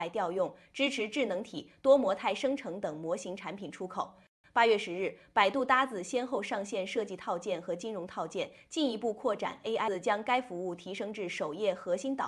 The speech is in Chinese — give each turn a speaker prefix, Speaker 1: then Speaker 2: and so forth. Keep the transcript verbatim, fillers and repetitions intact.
Speaker 1: 来调用，支持智能体、多模态生成等模型产品出口。八月十日，百度搭子先后上线设计套件和金融套件，进一步扩展 A I，将该服务提升至首页核心导。